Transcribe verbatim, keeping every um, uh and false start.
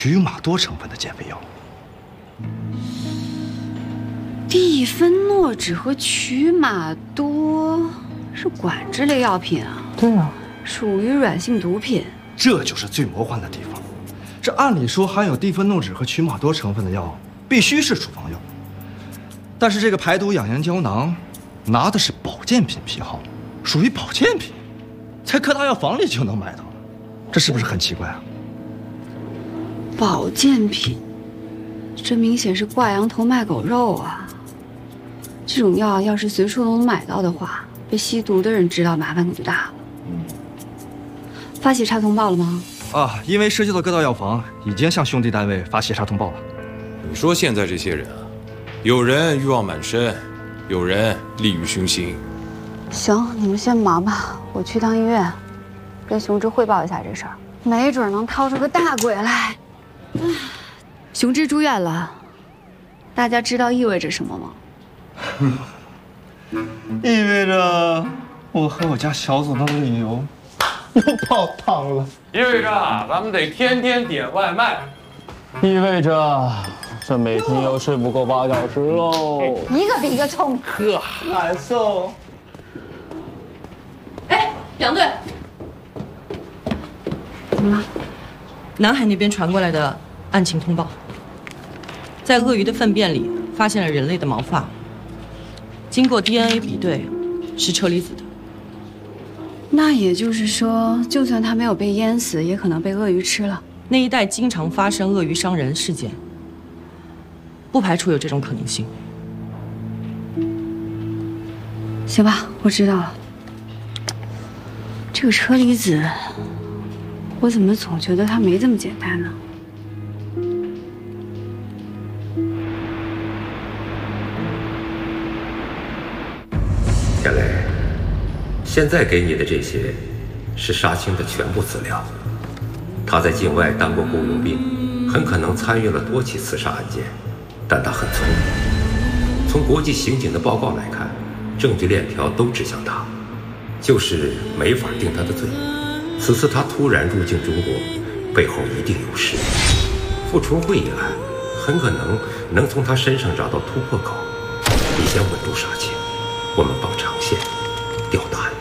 曲马多成分的减肥药。 地芬诺酯和曲马多是管制类药品啊？ 对啊， 属于软性毒品。 这就是最魔幻的地方。这按理说含有地芬诺酯和曲马多成分的药，必须是处方药。但是这个排毒养颜胶囊，拿的是保健品批号，属于保健品，在各大药房里就能买到，这是不是很奇怪啊？ 保健品，这明显是挂羊头卖狗肉啊！这种药要是随处都能买到的话，被吸毒的人知道，麻烦可就大了。发协查通报了吗？ 啊，因为涉及到各大药房，已经向兄弟单位发协查通报了。 你说现在这些人啊，有人欲望满身，有人利欲熏心。 行，你们先忙吧，我去趟医院，跟熊芝汇报一下这事儿，没准能掏出个大鬼来。熊芝住院了，大家知道意味着什么吗？ 意味着我和我家小总的旅游又泡汤了。 意味着咱们得天天点外卖。 意味着这每天又睡不够八小时喽。 一个比一个聪明。 呵，难受。 哎，杨队， 怎么了？ 南海那边传过来的案情通报，在鳄鱼的粪便里发现了人类的毛发，经过 D N A 比对，是车厘子的。 那也就是说，就算它没有被淹死，也可能被鳄鱼吃了。 那一带经常发生鳄鱼伤人事件，不排除有这种可能性。 行吧，我知道了。这个车厘子，我怎么总觉得它没这么简单呢？ 天雷，现在给你的这些，是沙清的全部资料。他在境外当过雇佣兵，很可能参与了多起刺杀案件，但他很聪明。从国际刑警的报告来看，证据链条都指向他，就是没法定他的罪。此次他突然入境中国，背后一定有事。傅春慧一案，很可能能从他身上找到突破口。你先稳住杀青，我们绑长线，钓大鱼。